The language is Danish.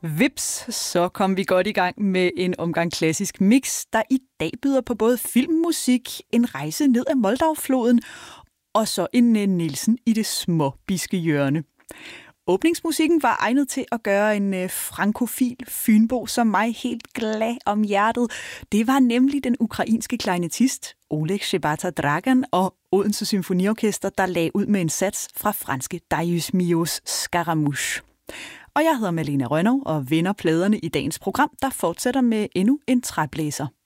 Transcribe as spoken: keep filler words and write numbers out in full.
Vips, så kom vi godt i gang med en omgang klassisk mix, der i dag byder på både filmmusik, en rejse ned ad Moldavfloden og så en Nielsen i det småbiske hjørne. Åbningsmusikken var egnet til at gøre en frankofil fynbo som mig helt glad om hjertet. Det var nemlig den ukrainske klarinettist Oleg Shebata Dragan og Odense Symfoniorkester, der lagde ud med en sats fra franske Darius Milhaud's Scaramouche. Og jeg hedder Malene Rønnow og vinder pladerne i dagens program, der fortsætter med endnu en træblæser.